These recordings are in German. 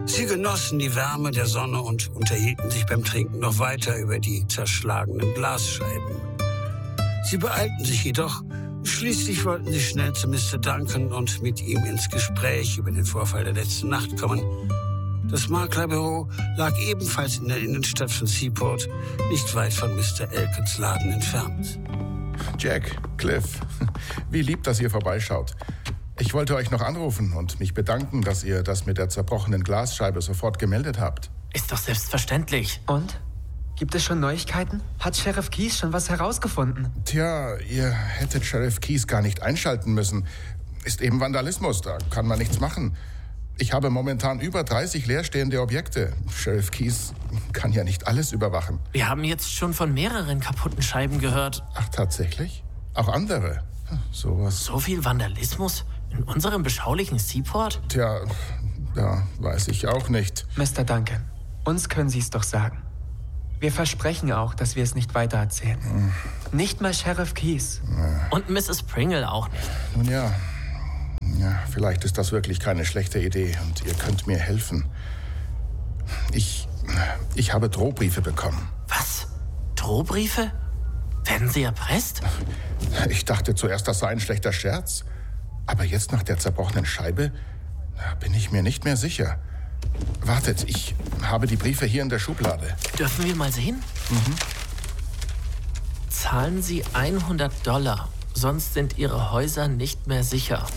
Sie genossen die Wärme der Sonne und unterhielten sich beim Trinken noch weiter über die zerschlagenen Glasscheiben. Sie beeilten sich jedoch. Schließlich wollten sie schnell zu Mr. Duncan und mit ihm ins Gespräch über den Vorfall der letzten Nacht kommen. Das Maklerbüro lag ebenfalls in der Innenstadt von Seaport, nicht weit von Mr. Elkins Laden entfernt. Jack, Cliff, wie lieb, dass ihr vorbeischaut. Ich wollte euch noch anrufen und mich bedanken, dass ihr das mit der zerbrochenen Glasscheibe sofort gemeldet habt. Ist doch selbstverständlich. Und? Gibt es schon Neuigkeiten? Hat Sheriff Keyes schon was herausgefunden? Tja, ihr hättet Sheriff Keyes gar nicht einschalten müssen. Ist eben Vandalismus, da kann man nichts machen. Ich habe momentan über 30 leerstehende Objekte. Sheriff Keyes kann ja nicht alles überwachen. Wir haben jetzt schon von mehreren kaputten Scheiben gehört. Ach, tatsächlich? Auch andere? Sowas. So viel Vandalismus in unserem beschaulichen Seaport? Tja, da weiß ich auch nicht. Mr. Duncan, uns können Sie es doch sagen. Wir versprechen auch, dass wir es nicht weitererzählen. Nicht mal Sheriff Keyes. Und Mrs. Pringle auch nicht. Nun ja, vielleicht ist das wirklich keine schlechte Idee und ihr könnt mir helfen. Ich habe Drohbriefe bekommen. Was? Drohbriefe? Werden Sie erpresst? Ich dachte zuerst, das sei ein schlechter Scherz. Aber jetzt nach der zerbrochenen Scheibe bin ich mir nicht mehr sicher. Wartet, ich habe die Briefe hier in der Schublade. Dürfen wir mal sehen? Zahlen Sie $100, sonst sind Ihre Häuser nicht mehr sicher.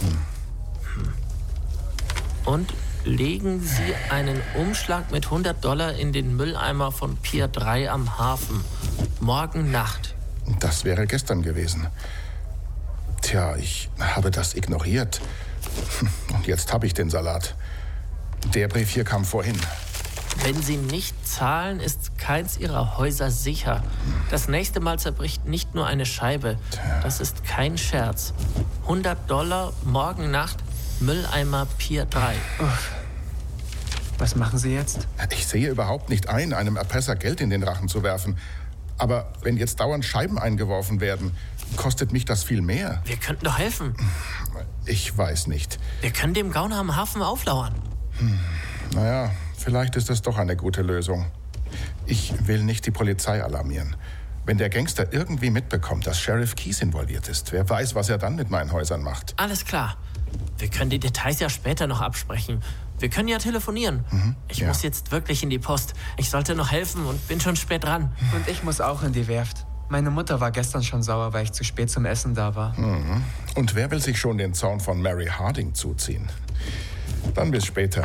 Und legen Sie einen Umschlag mit $100 in den Mülleimer von Pier 3 am Hafen. Morgen Nacht. Das wäre gestern gewesen. Tja, ich habe das ignoriert. Und jetzt habe ich den Salat. Der Brief hier kam vorhin. Wenn Sie nicht zahlen, ist keins Ihrer Häuser sicher. Das nächste Mal zerbricht nicht nur eine Scheibe. Das ist kein Scherz. $100, morgen Nacht, Mülleimer Pier 3. Was machen Sie jetzt? Ich sehe überhaupt nicht ein, einem Erpresser Geld in den Rachen zu werfen. Aber wenn jetzt dauernd Scheiben eingeworfen werden, kostet mich das viel mehr. Wir könnten doch helfen. Ich weiß nicht. Wir können dem Gauner am Hafen auflauern. Naja, vielleicht ist es doch eine gute Lösung. Ich will nicht die Polizei alarmieren. Wenn der Gangster irgendwie mitbekommt, dass Sheriff Keyes involviert ist, wer weiß, was er dann mit meinen Häusern macht. Alles klar. Wir können die Details ja später noch absprechen. Wir können ja telefonieren. Ich muss jetzt wirklich in die Post. Ich sollte noch helfen und bin schon spät dran. Und ich muss auch in die Werft. Meine Mutter war gestern schon sauer, weil ich zu spät zum Essen da war. Und wer will sich schon den Zorn von Mary Harding zuziehen? Dann bis später.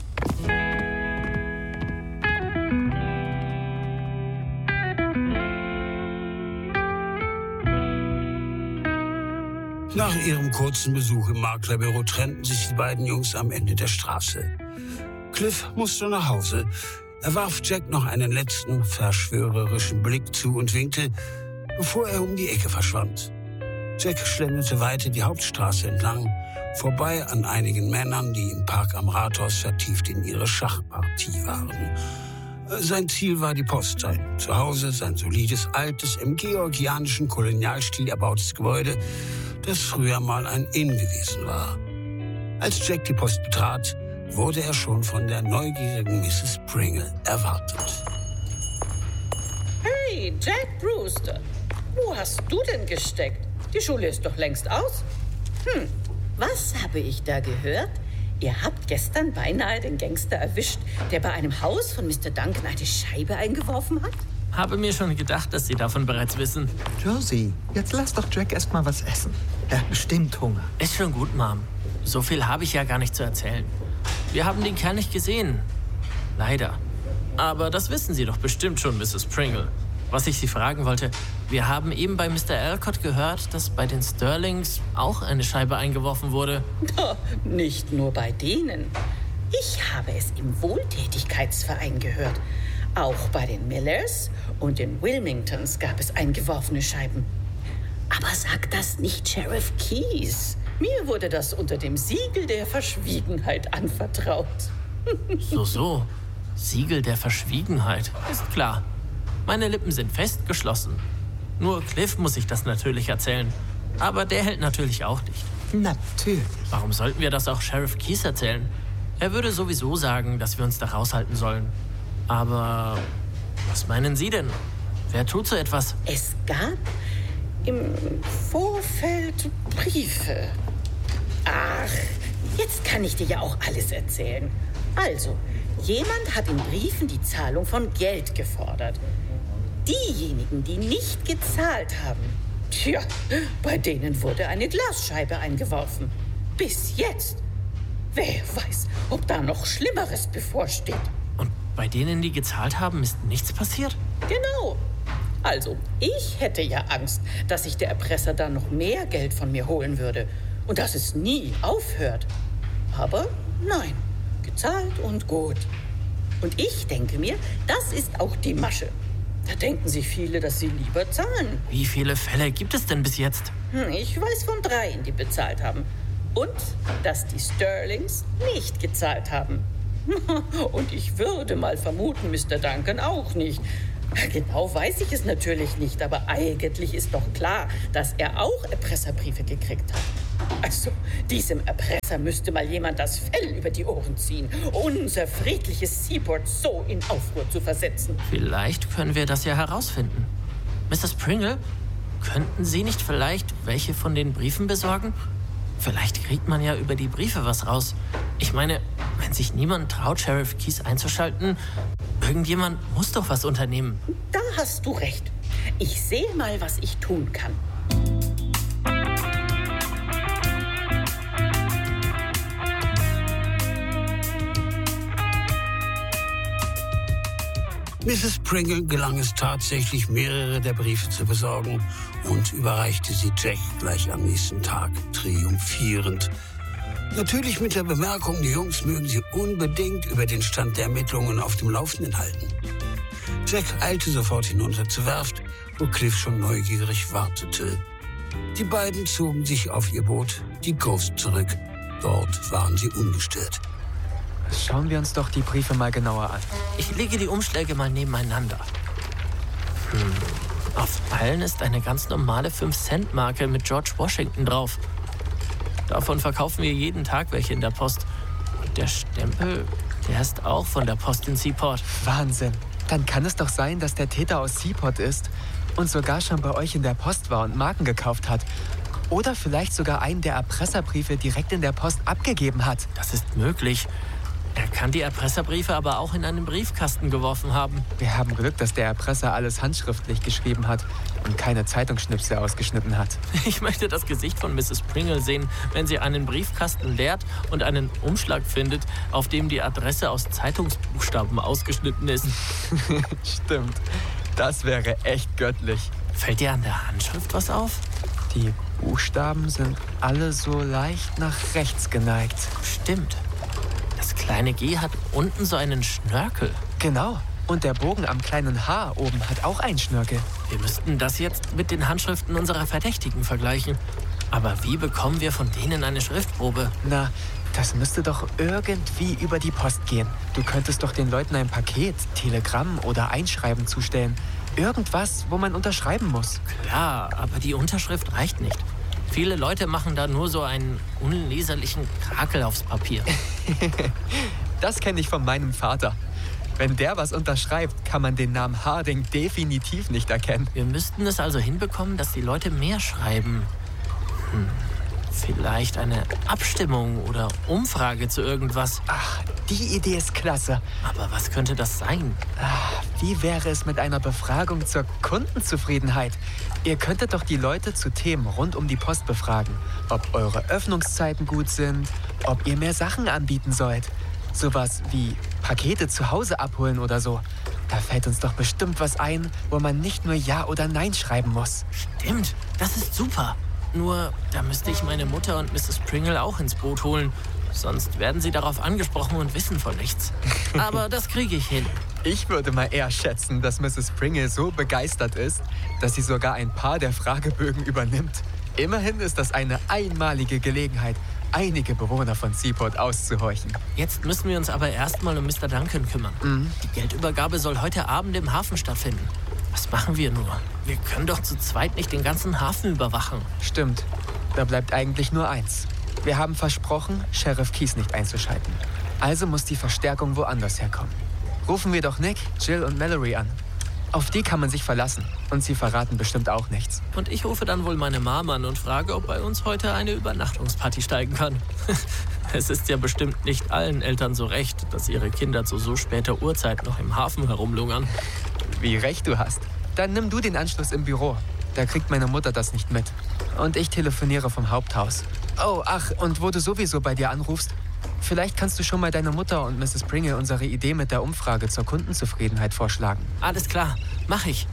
Nach ihrem kurzen Besuch im Maklerbüro trennten sich die beiden Jungs am Ende der Straße. Cliff musste nach Hause. Er warf Jack noch einen letzten verschwörerischen Blick zu und winkte, bevor er um die Ecke verschwand. Jack schlenderte weiter die Hauptstraße entlang, vorbei an einigen Männern, die im Park am Rathaus vertieft in ihre Schachpartie waren. Sein Ziel war die Post, sein Zuhause, sein solides, altes, im georgianischen Kolonialstil erbautes Gebäude, das früher mal ein Inn gewesen war. Als Jack die Post betrat, wurde er schon von der neugierigen Mrs. Pringle erwartet. Hey, Jack Brewster, wo hast du denn gesteckt? Die Schule ist doch längst aus. Was habe ich da gehört? Ihr habt gestern beinahe den Gangster erwischt, der bei einem Haus von Mr. Duncan eine Scheibe eingeworfen hat? Habe mir schon gedacht, dass Sie davon bereits wissen. Josie, jetzt lass doch Jack erst mal was essen. Er hat bestimmt Hunger. Ist schon gut, Mom. So viel habe ich ja gar nicht zu erzählen. Wir haben den Kerl nicht gesehen. Leider. Aber das wissen Sie doch bestimmt schon, Mrs. Pringle. Was ich Sie fragen wollte, wir haben eben bei Mr. Alcott gehört, dass bei den Sterlings auch eine Scheibe eingeworfen wurde. Nicht nur bei denen. Ich habe es im Wohltätigkeitsverein gehört. Auch bei den Millers und den Wilmingtons gab es eingeworfene Scheiben. Aber sagt das nicht Sheriff Keyes? Mir wurde das unter dem Siegel der Verschwiegenheit anvertraut. So. Siegel der Verschwiegenheit. Ist klar. Meine Lippen sind fest geschlossen. Nur Cliff muss ich das natürlich erzählen. Aber der hält natürlich auch nicht. Natürlich. Warum sollten wir das auch Sheriff Keyes erzählen? Er würde sowieso sagen, dass wir uns da raushalten sollen. Aber was meinen Sie denn? Wer tut so etwas? Es gab im Vorfeld Briefe. Ach, jetzt kann ich dir ja auch alles erzählen. Also, jemand hat in Briefen die Zahlung von Geld gefordert. Diejenigen, die nicht gezahlt haben, tja, bei denen wurde eine Glasscheibe eingeworfen. Bis jetzt. Wer weiß, ob da noch Schlimmeres bevorsteht. Und bei denen, die gezahlt haben, ist nichts passiert? Genau. Also, ich hätte ja Angst, dass sich der Erpresser dann noch mehr Geld von mir holen würde und dass es nie aufhört. Aber nein, gezahlt und gut. Und ich denke mir, das ist auch die Masche. Da denken sich viele, dass sie lieber zahlen. Wie viele Fälle gibt es denn bis jetzt? Ich weiß von 3, die bezahlt haben. Und dass die Sterlings nicht gezahlt haben. Und ich würde mal vermuten, Mr. Duncan auch nicht. Genau weiß ich es natürlich nicht, aber eigentlich ist doch klar, dass er auch Erpresserbriefe gekriegt hat. Also, diesem Erpresser müsste mal jemand das Fell über die Ohren ziehen, unser friedliches Seaport so in Aufruhr zu versetzen. Vielleicht können wir das ja herausfinden. Mrs. Pringle, könnten Sie nicht vielleicht welche von den Briefen besorgen? Vielleicht kriegt man ja über die Briefe was raus. Ich meine, wenn sich niemand traut, Sheriff Keyes einzuschalten, irgendjemand muss doch was unternehmen. Da hast du recht. Ich sehe mal, was ich tun kann. Mrs. Pringle gelang es tatsächlich, mehrere der Briefe zu besorgen und überreichte sie Jack gleich am nächsten Tag triumphierend. Natürlich mit der Bemerkung, die Jungs mögen sie unbedingt über den Stand der Ermittlungen auf dem Laufenden halten. Jack eilte sofort hinunter zur Werft, wo Cliff schon neugierig wartete. Die beiden zogen sich auf ihr Boot, die Ghost, zurück. Dort waren sie ungestört. Schauen wir uns doch die Briefe mal genauer an. Ich lege die Umschläge mal nebeneinander. Auf allen ist eine ganz normale 5-Cent-Marke mit George Washington drauf. Davon verkaufen wir jeden Tag welche in der Post. Und der Stempel, der ist auch von der Post in Seaport. Wahnsinn. Dann kann es doch sein, dass der Täter aus Seaport ist und sogar schon bei euch in der Post war und Marken gekauft hat. Oder vielleicht sogar einen der Erpresserbriefe direkt in der Post abgegeben hat. Das ist möglich. Er kann die Erpresserbriefe aber auch in einen Briefkasten geworfen haben. Wir haben Glück, dass der Erpresser alles handschriftlich geschrieben hat und keine Zeitungsschnipsel ausgeschnitten hat. Ich möchte das Gesicht von Mrs. Pringle sehen, wenn sie einen Briefkasten leert und einen Umschlag findet, auf dem die Adresse aus Zeitungsbuchstaben ausgeschnitten ist. Stimmt. Das wäre echt göttlich. Fällt dir an der Handschrift was auf? Die Buchstaben sind alle so leicht nach rechts geneigt. Stimmt. Das kleine G hat unten so einen Schnörkel. Genau. Und der Bogen am kleinen H oben hat auch einen Schnörkel. Wir müssten das jetzt mit den Handschriften unserer Verdächtigen vergleichen. Aber wie bekommen wir von denen eine Schriftprobe? Na, das müsste doch irgendwie über die Post gehen. Du könntest doch den Leuten ein Paket, Telegramm oder Einschreiben zustellen. Irgendwas, wo man unterschreiben muss. Klar, aber die Unterschrift reicht nicht. Viele Leute machen da nur so einen unleserlichen Krakel aufs Papier. Das kenne ich von meinem Vater. Wenn der was unterschreibt, kann man den Namen Harding definitiv nicht erkennen. Wir müssten es also hinbekommen, dass die Leute mehr schreiben. Vielleicht eine Abstimmung oder Umfrage zu irgendwas. Ach, die Idee ist klasse. Aber was könnte das sein? Wie wäre es mit einer Befragung zur Kundenzufriedenheit? Ihr könntet doch die Leute zu Themen rund um die Post befragen. Ob eure Öffnungszeiten gut sind, ob ihr mehr Sachen anbieten sollt. Sowas wie Pakete zu Hause abholen oder so. Da fällt uns doch bestimmt was ein, wo man nicht nur Ja oder Nein schreiben muss. Stimmt, das ist super. Nur, da müsste ich meine Mutter und Mrs. Pringle auch ins Boot holen. Sonst werden sie darauf angesprochen und wissen von nichts. Aber das kriege ich hin. Ich würde mal eher schätzen, dass Mrs. Pringle so begeistert ist, dass sie sogar ein paar der Fragebögen übernimmt. Immerhin ist das eine einmalige Gelegenheit, einige Bewohner von Seaport auszuhorchen. Jetzt müssen wir uns aber erstmal um Mr. Duncan kümmern. Die Geldübergabe soll heute Abend im Hafen stattfinden. Was machen wir nur? Wir können doch zu zweit nicht den ganzen Hafen überwachen. Stimmt. Da bleibt eigentlich nur eins. Wir haben versprochen, Sheriff Keyes nicht einzuschalten. Also muss die Verstärkung woanders herkommen. Rufen wir doch Nick, Jill und Mallory an. Auf die kann man sich verlassen. Und sie verraten bestimmt auch nichts. Und ich rufe dann wohl meine Mom an und frage, ob bei uns heute eine Übernachtungsparty steigen kann. Es ist ja bestimmt nicht allen Eltern so recht, dass ihre Kinder zu so später Uhrzeit noch im Hafen herumlungern. Wie recht du hast. Dann nimm du den Anschluss im Büro. Da kriegt meine Mutter das nicht mit. Und ich telefoniere vom Haupthaus. Oh, ach, und wo du sowieso bei dir anrufst, vielleicht kannst du schon mal deiner Mutter und Mrs. Pringle unsere Idee mit der Umfrage zur Kundenzufriedenheit vorschlagen. Alles klar, mach ich.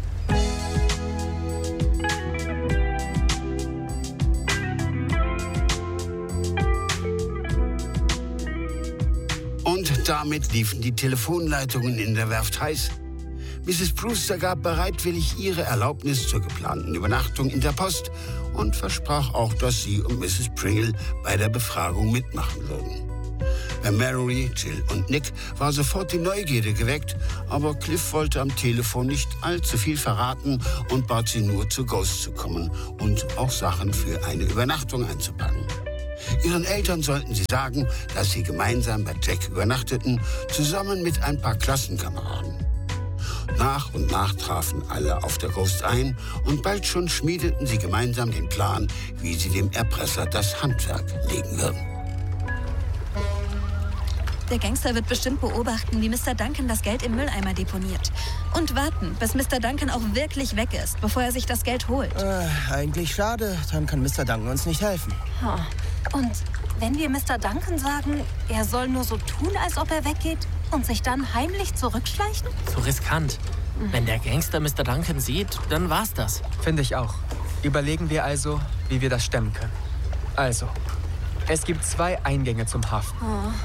Und damit liefen die Telefonleitungen in der Werft heiß. Mrs. Brewster gab bereitwillig ihre Erlaubnis zur geplanten Übernachtung in der Post und versprach auch, dass sie und Mrs. Pringle bei der Befragung mitmachen würden. Bei Mallory, Jill und Nick war sofort die Neugierde geweckt, aber Cliff wollte am Telefon nicht allzu viel verraten und bat sie nur, zu Ghost zu kommen und auch Sachen für eine Übernachtung einzupacken. Ihren Eltern sollten sie sagen, dass sie gemeinsam bei Jack übernachteten, zusammen mit ein paar Klassenkameraden. Nach und nach trafen alle auf der Ghost ein und bald schon schmiedeten sie gemeinsam den Plan, wie sie dem Erpresser das Handwerk legen würden. Der Gangster wird bestimmt beobachten, wie Mr. Duncan das Geld im Mülleimer deponiert. Und warten, bis Mr. Duncan auch wirklich weg ist, bevor er sich das Geld holt. Eigentlich schade, dann kann Mr. Duncan uns nicht helfen. Und wenn wir Mr. Duncan sagen, er soll nur so tun, als ob er weggeht und sich dann heimlich zurückschleichen? So riskant. Wenn der Gangster Mr. Duncan sieht, dann war's das. Finde ich auch. Überlegen wir also, wie wir das stemmen können. Also, es gibt 2 Eingänge zum Hafen.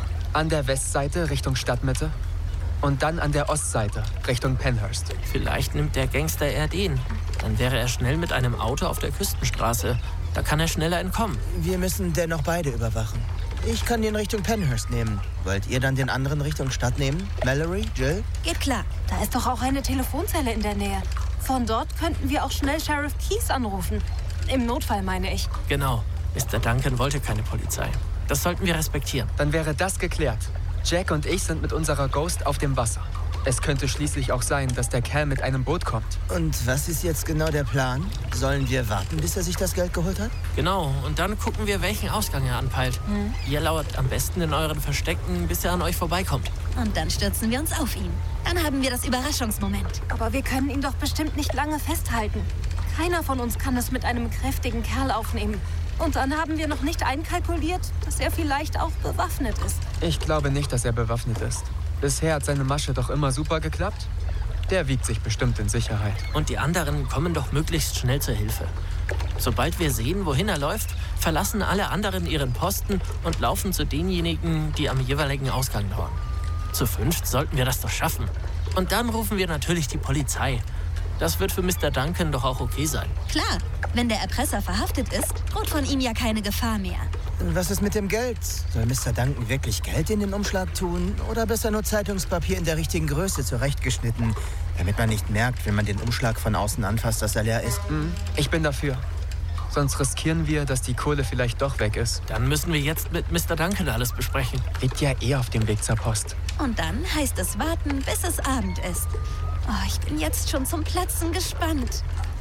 An der Westseite Richtung Stadtmitte und dann an der Ostseite Richtung Penhurst. Vielleicht nimmt der Gangster eher den. Dann wäre er schnell mit einem Auto auf der Küstenstraße. Da kann er schneller entkommen. Wir müssen dennoch beide überwachen. Ich kann den Richtung Penhurst nehmen. Wollt ihr dann den anderen Richtung Stadt nehmen? Mallory, Jill? Geht klar. Da ist doch auch eine Telefonzelle in der Nähe. Von dort könnten wir auch schnell Sheriff Keys anrufen. Im Notfall, meine ich. Genau. Mr. Duncan wollte keine Polizei. Das sollten wir respektieren. Dann wäre das geklärt. Jack und ich sind mit unserer Ghost auf dem Wasser. Es könnte schließlich auch sein, dass der Kerl mit einem Boot kommt. Und was ist jetzt genau der Plan? Sollen wir warten, bis er sich das Geld geholt hat? Genau, und dann gucken wir, welchen Ausgang er anpeilt. Ihr lauert am besten in euren Verstecken, bis er an euch vorbeikommt. Und dann stürzen wir uns auf ihn. Dann haben wir das Überraschungsmoment. Aber wir können ihn doch bestimmt nicht lange festhalten. Keiner von uns kann es mit einem kräftigen Kerl aufnehmen. Und dann haben wir noch nicht einkalkuliert, dass er vielleicht auch bewaffnet ist. Ich glaube nicht, dass er bewaffnet ist. Bisher hat seine Masche doch immer super geklappt. Der wiegt sich bestimmt in Sicherheit. Und die anderen kommen doch möglichst schnell zur Hilfe. Sobald wir sehen, wohin er läuft, verlassen alle anderen ihren Posten und laufen zu denjenigen, die am jeweiligen Ausgang lauern. Zu 5 sollten wir das doch schaffen. Und dann rufen wir natürlich die Polizei. Das wird für Mr. Duncan doch auch okay sein. Klar, wenn der Erpresser verhaftet ist, droht von ihm ja keine Gefahr mehr. Was ist mit dem Geld? Soll Mr. Duncan wirklich Geld in den Umschlag tun? Oder besser nur Zeitungspapier in der richtigen Größe zurechtgeschnitten, damit man nicht merkt, wenn man den Umschlag von außen anfasst, dass er leer ist? Ich bin dafür. Sonst riskieren wir, dass die Kohle vielleicht doch weg ist. Dann müssen wir jetzt mit Mr. Duncan alles besprechen. Liegt ja eh auf dem Weg zur Post. Und dann heißt es warten, bis es Abend ist. Oh, ich bin jetzt schon zum Platzen gespannt.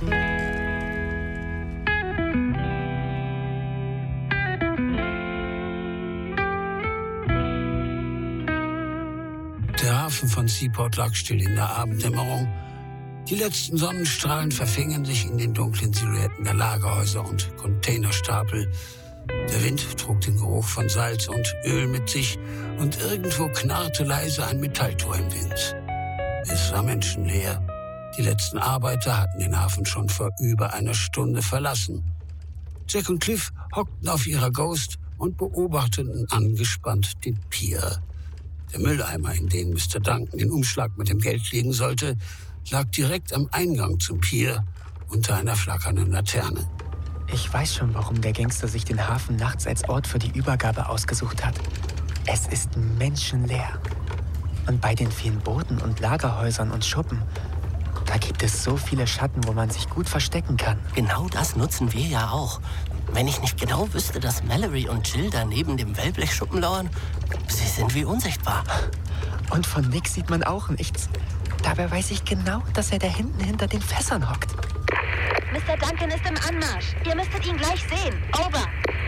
Der Hafen von Seaport lag still in der Abenddämmerung. Die letzten Sonnenstrahlen verfingen sich in den dunklen Silhouetten der Lagerhäuser und Containerstapel. Der Wind trug den Geruch von Salz und Öl mit sich und irgendwo knarrte leise ein Metalltor im Wind. Es war menschenleer. Die letzten Arbeiter hatten den Hafen schon vor über einer Stunde verlassen. Jack und Cliff hockten auf ihrer Ghost und beobachteten angespannt den Pier. Der Mülleimer, in den Mr. Duncan den Umschlag mit dem Geld legen sollte, lag direkt am Eingang zum Pier unter einer flackernden Laterne. Ich weiß schon, warum der Gangster sich den Hafen nachts als Ort für die Übergabe ausgesucht hat. Es ist menschenleer. Und bei den vielen Booten und Lagerhäusern und Schuppen, da gibt es so viele Schatten, wo man sich gut verstecken kann. Genau das nutzen wir ja auch. Wenn ich nicht genau wüsste, dass Mallory und Jill da neben dem Wellblechschuppen lauern, Sie sind wie unsichtbar. Und von Nick sieht man auch nichts. Dabei weiß ich genau, dass er da hinten hinter den Fässern hockt. Mr. Duncan ist im Anmarsch. Ihr müsstet ihn gleich sehen. Over.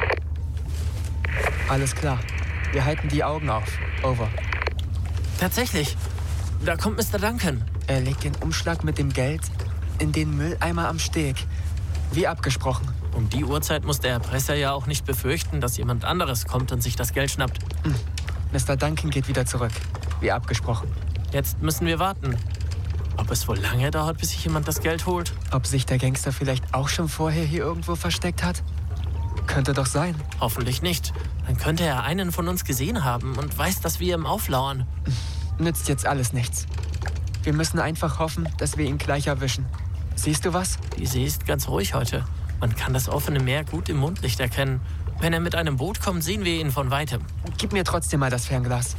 Alles klar. Wir halten die Augen auf. Over. Tatsächlich. Da kommt Mr. Duncan. Er legt den Umschlag mit dem Geld in den Mülleimer am Steg. Wie abgesprochen. Um die Uhrzeit muss der Erpresser ja auch nicht befürchten, dass jemand anderes kommt und sich das Geld schnappt. Mr. Duncan geht wieder zurück. Wie abgesprochen. Jetzt müssen wir warten. Ob es wohl lange dauert, bis sich jemand das Geld holt? Ob sich der Gangster vielleicht auch schon vorher hier irgendwo versteckt hat? Könnte doch sein. Hoffentlich nicht. Dann könnte er einen von uns gesehen haben und weiß, dass wir ihm auflauern. Nützt jetzt alles nichts. Wir müssen einfach hoffen, dass wir ihn gleich erwischen. Siehst du was? Die See ist ganz ruhig heute. Man kann das offene Meer gut im Mondlicht erkennen. Wenn er mit einem Boot kommt, sehen wir ihn von weitem. Gib mir trotzdem mal das Fernglas.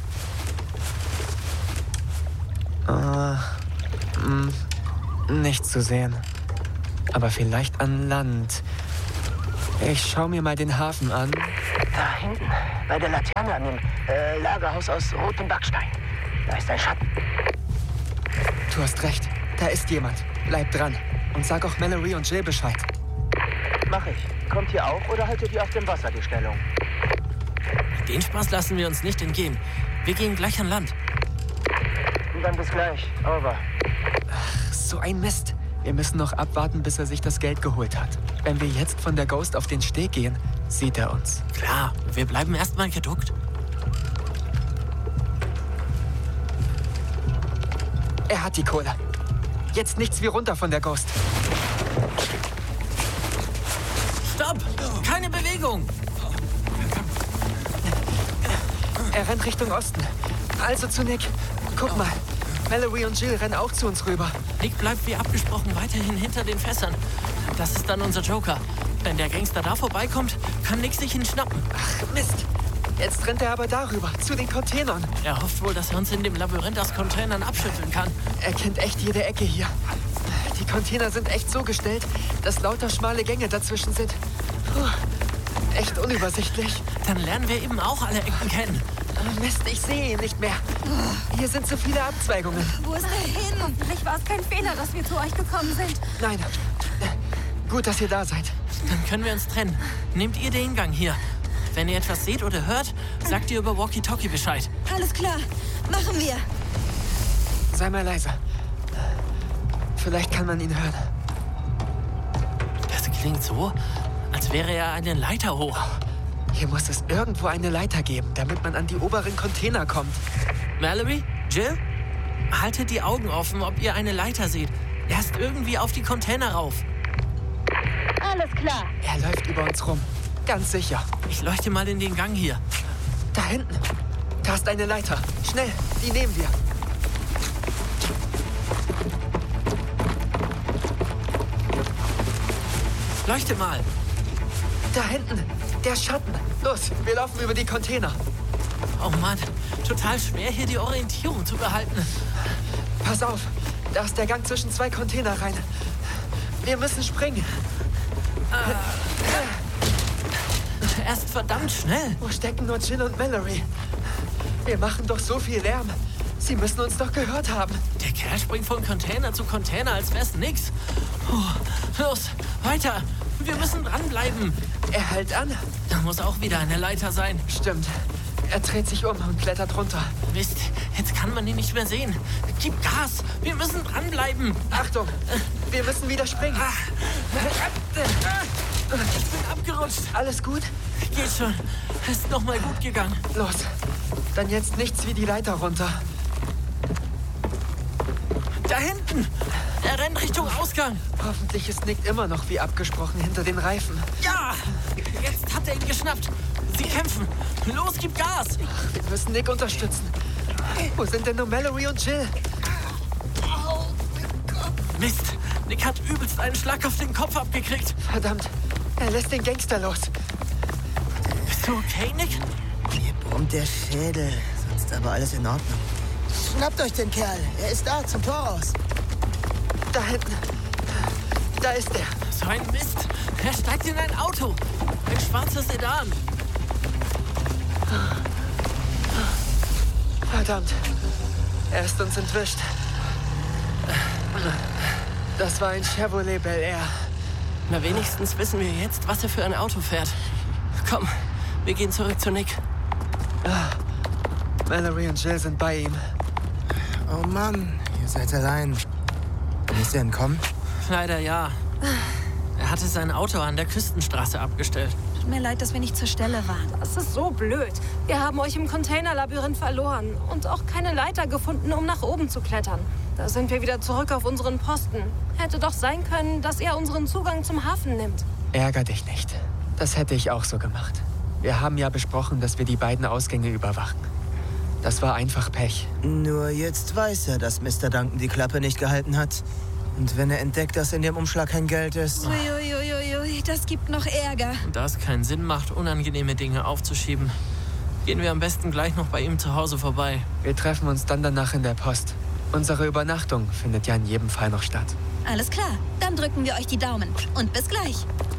Nichts zu sehen. Aber vielleicht an Land. Ich schau mir mal den Hafen an. Da hinten, bei der Laterne an dem Lagerhaus aus rotem Backstein. Da ist ein Schatten. Du hast recht. Da ist jemand. Bleib dran. Und sag auch Mallory und Jill Bescheid. Mach ich. Kommt ihr auch oder haltet ihr auf dem Wasser die Stellung? Den Spaß lassen wir uns nicht entgehen. Wir gehen gleich an Land. Dann bis gleich. Over. Ach, so ein Mist. Wir müssen noch abwarten, bis er sich das Geld geholt hat. Wenn wir jetzt von der Ghost auf den Steg gehen, sieht er uns. Klar, wir bleiben erstmal geduckt. Er hat die Kohle. Jetzt nichts wie runter von der Ghost. Stopp! Keine Bewegung! Er rennt Richtung Osten. Also zu Nick. Guck mal. Mallory und Jill rennen auch zu uns rüber. Nick bleibt wie abgesprochen weiterhin hinter den Fässern. Das ist dann unser Joker. Wenn der Gangster da vorbeikommt, kann Nick sich ihn schnappen. Ach, Mist. Jetzt rennt er aber darüber, zu den Containern. Er hofft wohl, dass er uns in dem Labyrinth aus Containern abschütteln kann. Er kennt echt jede Ecke hier. Die Container sind echt so gestellt, dass lauter schmale Gänge dazwischen sind. Puh, echt unübersichtlich. Dann lernen wir eben auch alle Ecken kennen. Mist, ich sehe ihn nicht mehr. Hier sind zu viele Abzweigungen. Wo ist er hin? Hoffentlich war es kein Fehler, dass wir zu euch gekommen sind. Nein. Gut, dass ihr da seid. Dann können wir uns trennen. Nehmt ihr den Gang hier. Wenn ihr etwas seht oder hört, sagt ihr über Walkie-Talkie Bescheid. Alles klar. Machen wir. Sei mal leiser. Vielleicht kann man ihn hören. Das klingt so, als wäre er eine Leiter hoch. Hier muss es irgendwo eine Leiter geben, damit man an die oberen Container kommt. Mallory? Jill? Haltet die Augen offen, ob ihr eine Leiter seht. Erst irgendwie auf die Container rauf. Alles klar. Er läuft über uns rum. Ganz sicher. Ich leuchte mal in den Gang hier. Da hinten. Da ist eine Leiter. Schnell, die nehmen wir. Leuchte mal. Da hinten. Der Schatten. Los, wir laufen über die Container. Oh Mann, total schwer hier die Orientierung zu behalten. Pass auf, da ist der Gang zwischen zwei Container rein. Wir müssen springen. Er ist verdammt schnell. Wo stecken nur Jill und Mallory? Wir machen doch so viel Lärm. Sie müssen uns doch gehört haben. Der Kerl springt von Container zu Container, als wär's nix. Los, weiter. Wir müssen dranbleiben. Er hält an. Da muss auch wieder eine Leiter sein. Stimmt. Er dreht sich um und klettert runter. Mist, jetzt kann man ihn nicht mehr sehen. Gib Gas, wir müssen dranbleiben. Achtung, wir müssen wieder springen. Ich bin abgerutscht. Alles gut? Geht schon. Ist noch mal gut gegangen. Los, dann jetzt nichts wie die Leiter runter. Da hinten. Er rennt Richtung Ausgang. Hoffentlich ist Nick immer noch wie abgesprochen hinter den Reifen. Ja, jetzt hat er ihn geschnappt. Sie kämpfen. Los, gib Gas. Wir müssen Nick unterstützen. Wo sind denn nur Mallory und Jill? Mist, Nick hat übelst einen Schlag auf den Kopf abgekriegt. Verdammt, er lässt den Gangster los. Bist du okay, Nick? Mir brummt der Schädel, sonst aber alles in Ordnung. Schnappt euch den Kerl, er ist da, zum Tor raus. Da hinten, da ist er. So ein Mist. Er steigt in ein Auto. Ein schwarzes Sedan. Verdammt. Er ist uns entwischt. Das war ein Chevrolet Bel Air. Na, wenigstens wissen wir jetzt, was er für ein Auto fährt. Komm, wir gehen zurück zu Nick. Mallory und Jill sind bei ihm. Oh Mann, ihr seid allein. Ist er entkommen? Leider ja. Er hatte sein Auto an der Küstenstraße abgestellt. Tut mir leid, dass wir nicht zur Stelle waren. Das ist so blöd. Wir haben euch im Containerlabyrinth verloren und auch keine Leiter gefunden, um nach oben zu klettern. Da sind wir wieder zurück auf unseren Posten. Hätte doch sein können, dass er unseren Zugang zum Hafen nimmt. Ärger dich nicht. Das hätte ich auch so gemacht. Wir haben ja besprochen, dass wir die beiden Ausgänge überwachen. Das war einfach Pech. Nur jetzt weiß er, dass Mr. Duncan die Klappe nicht gehalten hat. Und wenn er entdeckt, dass in dem Umschlag kein Geld ist... Uiuiuiui, das gibt noch Ärger. Und da es keinen Sinn macht, unangenehme Dinge aufzuschieben, gehen wir am besten gleich noch bei ihm zu Hause vorbei. Wir treffen uns dann danach in der Post. Unsere Übernachtung findet ja in jedem Fall noch statt. Alles klar, dann drücken wir euch die Daumen. Und bis gleich.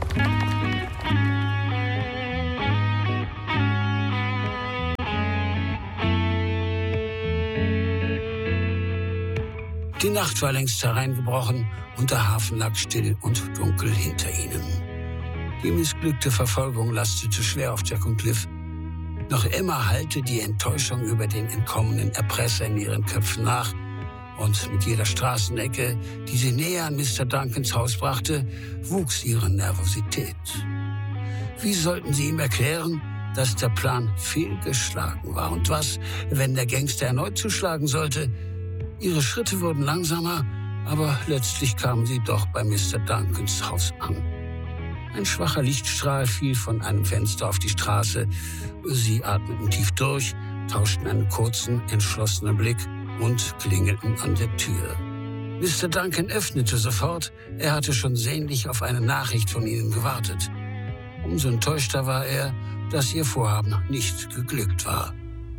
Die Nacht war längst hereingebrochen und der Hafen lag still und dunkel hinter ihnen. Die missglückte Verfolgung lastete schwer auf Jack und Cliff. Noch immer hallte die Enttäuschung über den entkommenen Erpresser in ihren Köpfen nach. Und mit jeder Straßenecke, die sie näher an Mr. Duncans Haus brachte, wuchs ihre Nervosität. Wie sollten sie ihm erklären, dass der Plan fehlgeschlagen war? Und was, wenn der Gangster erneut zuschlagen sollte? Ihre Schritte wurden langsamer, aber letztlich kamen sie doch bei Mr. Duncans Haus an. Ein schwacher Lichtstrahl fiel von einem Fenster auf die Straße. Sie atmeten tief durch, tauschten einen kurzen, entschlossenen Blick und klingelten an der Tür. Mr. Duncan öffnete sofort. Er hatte schon sehnlich auf eine Nachricht von ihnen gewartet. Umso enttäuschter war er, dass ihr Vorhaben nicht geglückt war.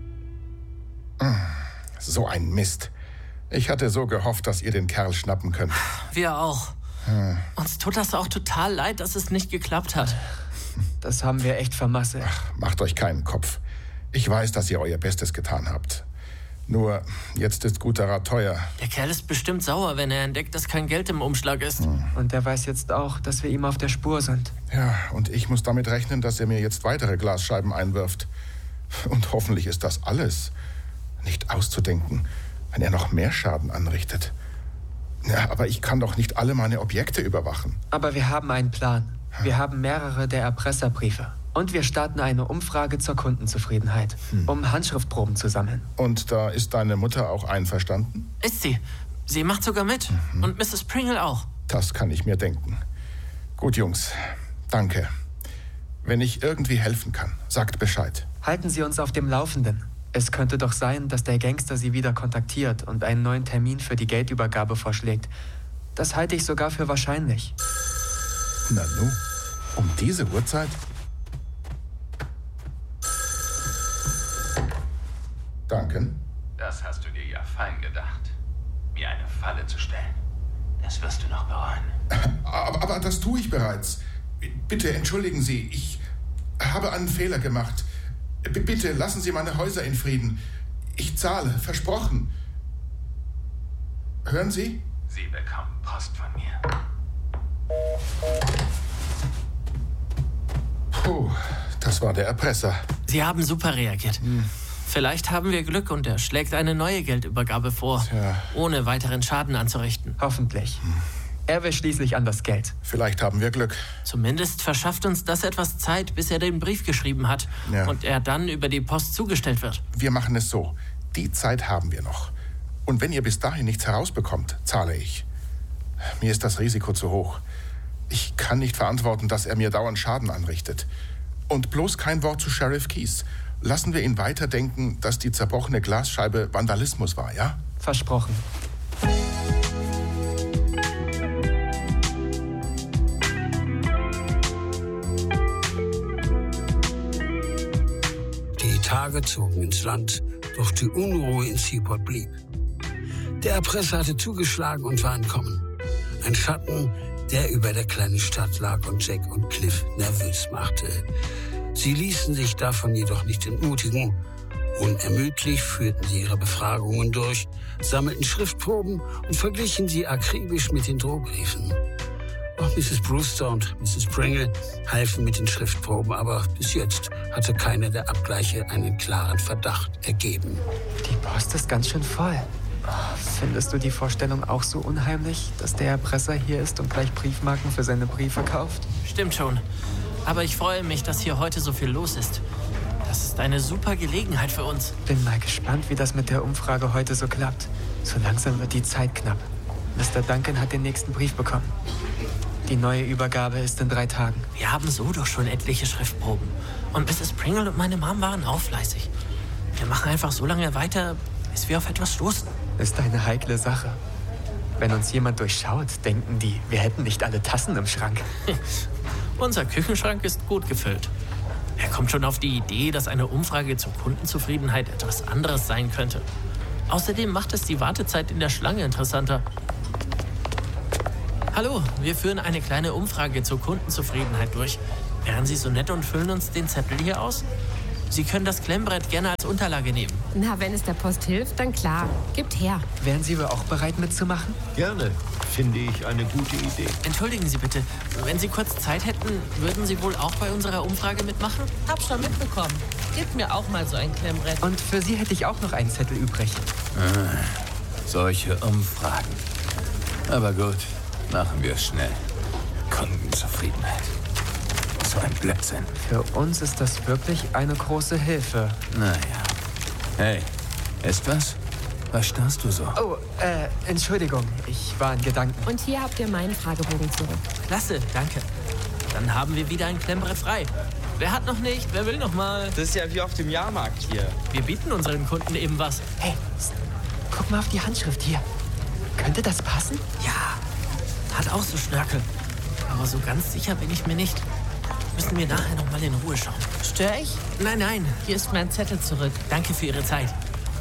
So ein Mist. Ich hatte so gehofft, dass ihr den Kerl schnappen könnt. Wir auch. Uns tut das auch total leid, dass es nicht geklappt hat. Das haben wir echt vermasselt. Ach, macht euch keinen Kopf. Ich weiß, dass ihr euer Bestes getan habt. Nur, jetzt ist guter Rat teuer. Der Kerl ist bestimmt sauer, wenn er entdeckt, dass kein Geld im Umschlag ist. Und er weiß jetzt auch, dass wir ihm auf der Spur sind. Ja, und ich muss damit rechnen, dass er mir jetzt weitere Glasscheiben einwirft. Und hoffentlich ist das alles. Nicht auszudenken, wenn er noch mehr Schaden anrichtet. Ja, aber ich kann doch nicht alle meine Objekte überwachen. Aber wir haben einen Plan. Wir haben mehrere der Erpresserbriefe. Und wir starten eine Umfrage zur Kundenzufriedenheit, um Handschriftproben zu sammeln. Und da ist deine Mutter auch einverstanden? Ist sie. Sie macht sogar mit. Und Mrs. Pringle auch. Das kann ich mir denken. Gut, Jungs. Danke. Wenn ich irgendwie helfen kann, sagt Bescheid. Halten Sie uns auf dem Laufenden. Es könnte doch sein, dass der Gangster Sie wieder kontaktiert und einen neuen Termin für die Geldübergabe vorschlägt. Das halte ich sogar für wahrscheinlich. Na nu, um diese Uhrzeit? Duncan? Das hast du dir ja fein gedacht, mir eine Falle zu stellen. Das wirst du noch bereuen. Aber das tue ich bereits. Bitte entschuldigen Sie, ich habe einen Fehler gemacht. Bitte lassen Sie meine Häuser in Frieden. Ich zahle, versprochen. Hören Sie? Sie bekommen Post von mir. Puh, das war der Erpresser. Sie haben super reagiert. Vielleicht haben wir Glück und er schlägt eine neue Geldübergabe vor, ohne weiteren Schaden anzurichten. Hoffentlich. Er will schließlich an das Geld. Vielleicht haben wir Glück. Zumindest verschafft uns das etwas Zeit, bis er den Brief geschrieben hat und er dann über die Post zugestellt wird. Wir machen es so. Die Zeit haben wir noch. Und wenn ihr bis dahin nichts herausbekommt, zahle ich. Mir ist das Risiko zu hoch. Ich kann nicht verantworten, dass er mir dauernd Schaden anrichtet. Und bloß kein Wort zu Sheriff Keys. Lassen wir ihn weiterdenken, dass die zerbrochene Glasscheibe Vandalismus war, ja? Versprochen. Die Tage zogen ins Land, doch die Unruhe in Seaport blieb. Der Erpresser hatte zugeschlagen und war entkommen. Ein Schatten, der über der kleinen Stadt lag und Jack und Cliff nervös machte. Sie ließen sich davon jedoch nicht entmutigen Unermüdlich führten sie ihre Befragungen durch, sammelten Schriftproben und verglichen sie akribisch mit den Drohbriefen. Auch Mrs. Brewster und Mrs. Pringle halfen mit den Schriftproben, aber bis jetzt hatte keine der Abgleiche einen klaren Verdacht ergeben. Die Post ist ganz schön voll. Findest du die Vorstellung auch so unheimlich, dass der Erpresser hier ist und gleich Briefmarken für seine Briefe kauft? Stimmt schon. Aber ich freue mich, dass hier heute so viel los ist. Das ist eine super Gelegenheit für uns. Bin mal gespannt, wie das mit der Umfrage heute so klappt. So langsam wird die Zeit knapp. Mr. Duncan hat den nächsten Brief bekommen. Die neue Übergabe ist in 3 Tagen. Wir haben so doch schon etliche Schriftproben. Und Mrs. Pringle und meine Mom waren auch fleißig. Wir machen einfach so lange weiter, bis wir auf etwas stoßen. Ist eine heikle Sache. Wenn uns jemand durchschaut, denken die, wir hätten nicht alle Tassen im Schrank. Unser Küchenschrank ist gut gefüllt. Wer kommt schon auf die Idee, dass eine Umfrage zur Kundenzufriedenheit etwas anderes sein könnte? Außerdem macht es die Wartezeit in der Schlange interessanter. Hallo, wir führen eine kleine Umfrage zur Kundenzufriedenheit durch. Wären Sie so nett und füllen uns den Zettel hier aus? Sie können das Klemmbrett gerne als Unterlage nehmen. Na, wenn es der Post hilft, dann klar. Gibt her. Wären Sie wohl auch bereit mitzumachen? Gerne. Finde ich eine gute Idee. Entschuldigen Sie bitte, wenn Sie kurz Zeit hätten, würden Sie wohl auch bei unserer Umfrage mitmachen? Hab schon mitbekommen. Gib mir auch mal so ein Klemmbrett. Und für Sie hätte ich auch noch einen Zettel übrig. Solche Umfragen. Aber gut, machen wir es schnell. Kundenzufriedenheit. So ein Blödsinn. Für uns ist das wirklich eine große Hilfe. Naja. Hey, ist was? Was starrst du so? Oh, Entschuldigung. Ich war in Gedanken. Und hier habt ihr meinen Fragebogen zurück. Klasse, danke. Dann haben wir wieder ein Klemmbrett frei. Wer hat noch nicht? Wer will noch mal? Das ist ja wie auf dem Jahrmarkt hier. Wir bieten unseren Kunden eben was. Hey, guck mal auf die Handschrift hier. Könnte das passen? Ja, hat auch so Schnörkel. Aber so ganz sicher bin ich mir nicht. Müssen wir nachher noch mal in Ruhe schauen. Störe ich? Nein. Hier ist mein Zettel zurück. Danke für Ihre Zeit.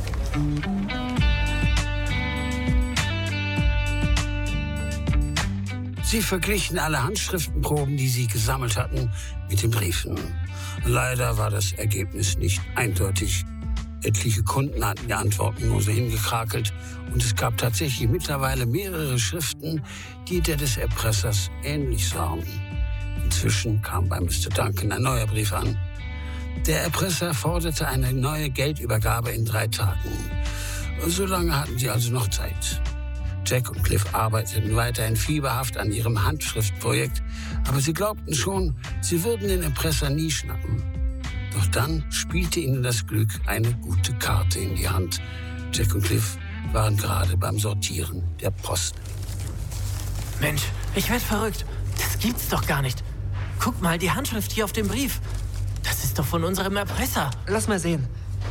Sie verglichen alle Handschriftenproben, die sie gesammelt hatten, mit den Briefen. Leider war das Ergebnis nicht eindeutig. Etliche Kunden hatten die Antworten nur so hingekrakelt und es gab tatsächlich mittlerweile mehrere Schriften, die der des Erpressers ähnlich sahen. Inzwischen kam bei Mr. Duncan ein neuer Brief an. Der Erpresser forderte eine neue Geldübergabe in 3 Tagen. So lange hatten sie also noch Zeit. Jack und Cliff arbeiteten weiterhin fieberhaft an ihrem Handschriftprojekt, aber sie glaubten schon, sie würden den Erpresser nie schnappen. Doch dann spielte ihnen das Glück eine gute Karte in die Hand. Jack und Cliff waren gerade beim Sortieren der Post. Mensch, ich werd verrückt. Das gibt's doch gar nicht. Guck mal, die Handschrift hier auf dem Brief. Das ist doch von unserem Erpresser. Lass mal sehen.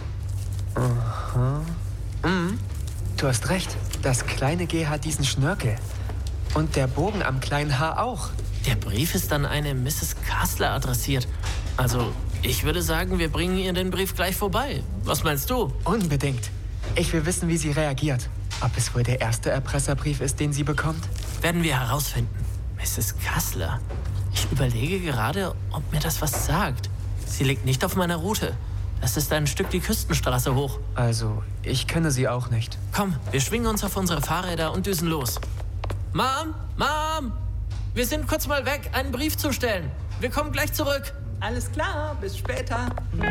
Aha. Du hast recht. Das kleine G hat diesen Schnörkel. Und der Bogen am kleinen H auch. Der Brief ist an eine Mrs. Kassler adressiert. Also, ich würde sagen, wir bringen ihr den Brief gleich vorbei. Was meinst du? Unbedingt. Ich will wissen, wie sie reagiert. Ob es wohl der erste Erpresserbrief ist, den sie bekommt? Werden wir herausfinden. Mrs. Kassler. Ich überlege gerade, ob mir das was sagt. Sie liegt nicht auf meiner Route. Das ist ein Stück die Küstenstraße hoch. Also, ich kenne sie auch nicht. Komm, wir schwingen uns auf unsere Fahrräder und düsen los. Mom! Wir sind kurz mal weg, einen Brief zu stellen. Wir kommen gleich zurück. Alles klar, bis später.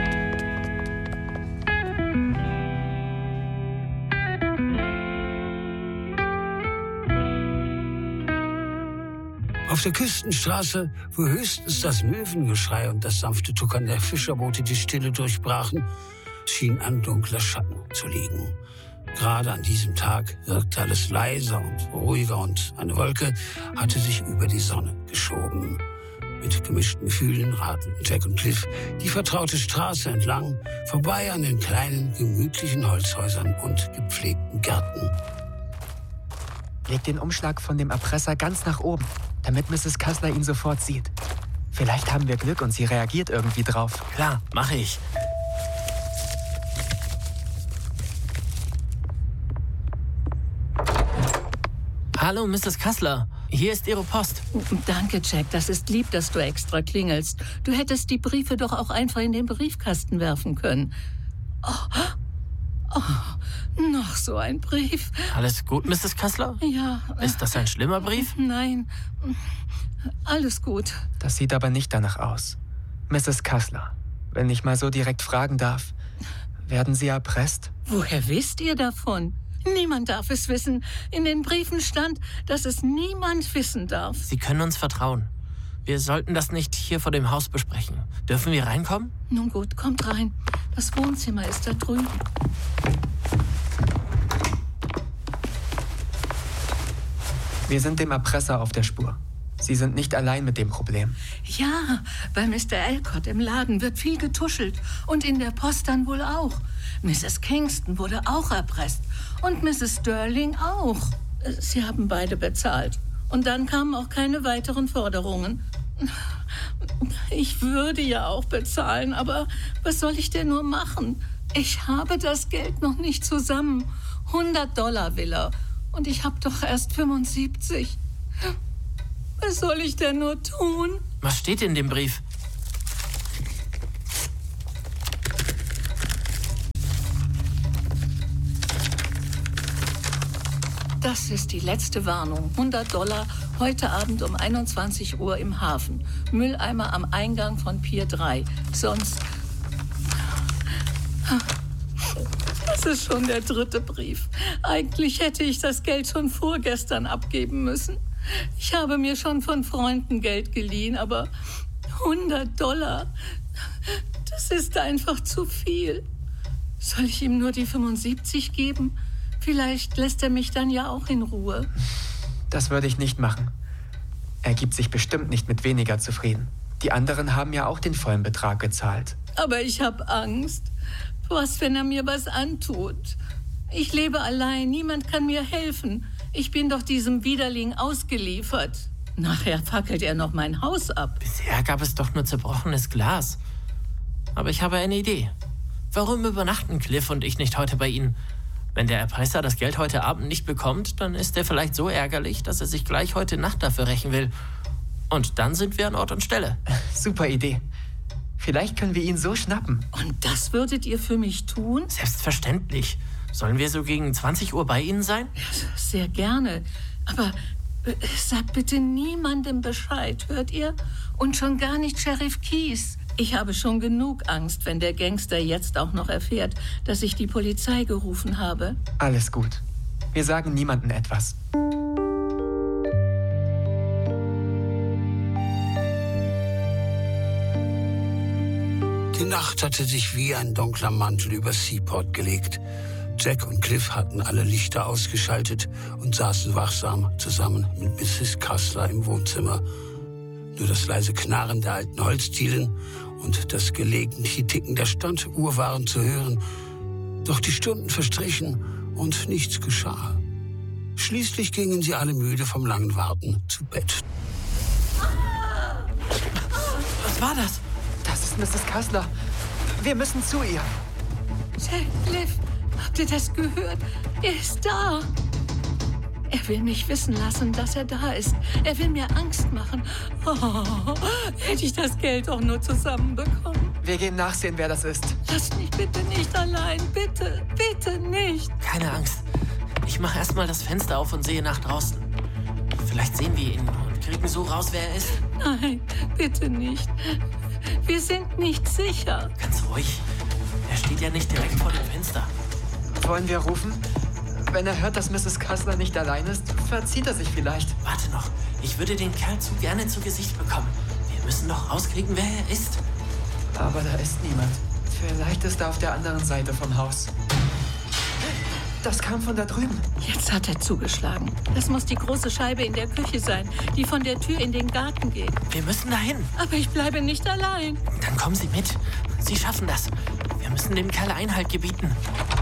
Auf der Küstenstraße, wo höchstens das Möwengeschrei und das sanfte Tuckern der Fischerboote die Stille durchbrachen, schien ein dunkler Schatten zu liegen. Gerade an diesem Tag wirkte alles leiser und ruhiger und eine Wolke hatte sich über die Sonne geschoben. Mit gemischten Gefühlen radelten Jack und Cliff die vertraute Straße entlang, vorbei an den kleinen, gemütlichen Holzhäusern und gepflegten Gärten. Leg den Umschlag von dem Erpresser ganz nach oben, damit Mrs. Kassler ihn sofort sieht. Vielleicht haben wir Glück und sie reagiert irgendwie drauf. Klar, mache ich. Hallo, Mrs. Kassler. Hier ist Ihre Post. Danke, Jack. Das ist lieb, dass du extra klingelst. Du hättest die Briefe doch auch einfach in den Briefkasten werfen können. Noch so ein Brief. Alles gut, Mrs. Kassler? Ja. Ist das ein schlimmer Brief? Nein, alles gut. Das sieht aber nicht danach aus. Mrs. Kassler, wenn ich mal so direkt fragen darf, werden Sie erpresst? Woher wisst ihr davon? Niemand darf es wissen. In den Briefen stand, dass es niemand wissen darf. Sie können uns vertrauen. Wir sollten das nicht hier vor dem Haus besprechen. Dürfen wir reinkommen? Nun gut, kommt rein. Das Wohnzimmer ist da drüben. Wir sind dem Erpresser auf der Spur. Sie sind nicht allein mit dem Problem. Ja, bei Mr. Alcott im Laden wird viel getuschelt. Und in der Post dann wohl auch. Mrs. Kingston wurde auch erpresst. Und Mrs. Sterling auch. Sie haben beide bezahlt. Und dann kamen auch keine weiteren Forderungen. Ich würde ja auch bezahlen, aber was soll ich denn nur machen? Ich habe das Geld noch nicht zusammen. $100 will er. Und ich habe doch erst 75. Was soll ich denn nur tun? Was steht in dem Brief? Das ist die letzte Warnung. $100 heute Abend um 21 Uhr im Hafen. Mülleimer am Eingang von Pier 3. Sonst... Das ist schon der 3. Brief. Eigentlich hätte ich das Geld schon vorgestern abgeben müssen. Ich habe mir schon von Freunden Geld geliehen, aber $100, das ist einfach zu viel. Soll ich ihm nur die 75 geben? Vielleicht lässt er mich dann ja auch in Ruhe. Das würde ich nicht machen. Er gibt sich bestimmt nicht mit weniger zufrieden. Die anderen haben ja auch den vollen Betrag gezahlt. Aber ich habe Angst. Was, wenn er mir was antut? Ich lebe allein, niemand kann mir helfen. Ich bin doch diesem Widerling ausgeliefert. Nachher fackelt er noch mein Haus ab. Bisher gab es doch nur zerbrochenes Glas. Aber ich habe eine Idee. Warum übernachten Cliff und ich nicht heute bei Ihnen? Wenn der Erpresser das Geld heute Abend nicht bekommt, dann ist er vielleicht so ärgerlich, dass er sich gleich heute Nacht dafür rächen will. Und dann sind wir an Ort und Stelle. Super Idee. Vielleicht können wir ihn so schnappen. Und das würdet ihr für mich tun? Selbstverständlich. Sollen wir so gegen 20 Uhr bei Ihnen sein? Ja, sehr gerne. Aber sagt bitte niemandem Bescheid, hört ihr? Und schon gar nicht Sheriff Keyes. Ich habe schon genug Angst, wenn der Gangster jetzt auch noch erfährt, dass ich die Polizei gerufen habe. Alles gut. Wir sagen niemandem etwas. Die Nacht hatte sich wie ein dunkler Mantel über Seaport gelegt. Jack und Cliff hatten alle Lichter ausgeschaltet und saßen wachsam zusammen mit Mrs. Kassler im Wohnzimmer. Nur das leise Knarren der alten Holzdielen und das gelegentliche Ticken der Standuhr waren zu hören. Doch die Stunden verstrichen und nichts geschah. Schließlich gingen sie alle müde vom langen Warten zu Bett. Was war das? Das ist Mrs. Kassler. Wir müssen zu ihr. Jack, Cliff, habt ihr das gehört? Er ist da. Er will mich wissen lassen, dass er da ist. Er will mir Angst machen. Oh, hätte ich das Geld doch nur zusammenbekommen. Wir gehen nachsehen, wer das ist. Lasst mich bitte nicht allein. Bitte, bitte nicht. Keine Angst. Ich mache erst mal das Fenster auf und sehe nach draußen. Vielleicht sehen wir ihn und kriegen so raus, wer er ist. Nein, bitte nicht. Wir sind nicht sicher. Ganz ruhig. Er steht ja nicht direkt vor dem Fenster. Wollen wir rufen? Wenn er hört, dass Mrs. Kassler nicht allein ist, verzieht er sich vielleicht. Warte noch. Ich würde den Kerl zu gerne zu Gesicht bekommen. Wir müssen noch rauskriegen, wer er ist. Aber da ist niemand. Vielleicht ist er auf der anderen Seite vom Haus. Das kam von da drüben. Jetzt hat er zugeschlagen. Das muss die große Scheibe in der Küche sein, die von der Tür in den Garten geht. Wir müssen dahin. Aber ich bleibe nicht allein. Dann kommen Sie mit. Sie schaffen das. Wir müssen dem Kerl Einhalt gebieten.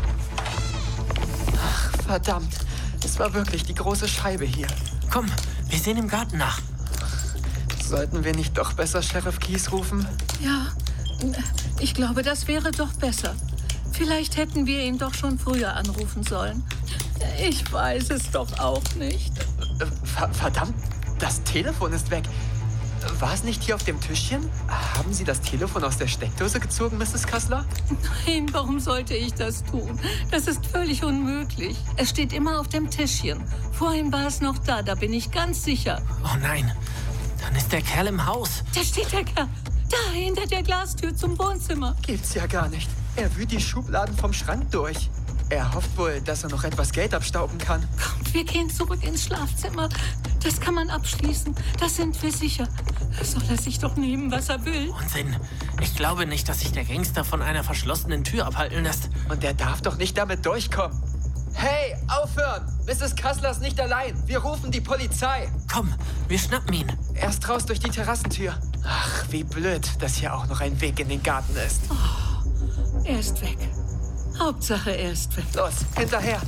Ach, verdammt. Es war wirklich die große Scheibe hier. Komm, wir sehen im Garten nach. Sollten wir nicht doch besser Sheriff Keyes rufen? Ja, ich glaube, das wäre doch besser. Vielleicht hätten wir ihn doch schon früher anrufen sollen. Ich weiß es doch auch nicht. Verdammt, das Telefon ist weg. War es nicht hier auf dem Tischchen? Haben Sie das Telefon aus der Steckdose gezogen, Mrs. Kassler? Nein, warum sollte ich das tun? Das ist völlig unmöglich. Es steht immer auf dem Tischchen. Vorhin war es noch da bin ich ganz sicher. Oh nein, dann ist der Kerl im Haus. Da steht der Kerl. Da, hinter der Glastür zum Wohnzimmer. Gibt's ja gar nicht. Er wühlt die Schubladen vom Schrank durch. Er hofft wohl, dass er noch etwas Geld abstauben kann. Kommt, wir gehen zurück ins Schlafzimmer. Das kann man abschließen. Das sind wir sicher. Soll er sich doch nehmen, was er will? Unsinn. Ich glaube nicht, dass sich der Gangster von einer verschlossenen Tür abhalten lässt. Und er darf doch nicht damit durchkommen. Hey, aufhören! Mrs. Kassler ist nicht allein. Wir rufen die Polizei. Komm, wir schnappen ihn. Erst raus durch die Terrassentür. Ach, wie blöd, dass hier auch noch ein Weg in den Garten ist. Oh, er ist weg. Hauptsache, er ist weg. Los, hinterher.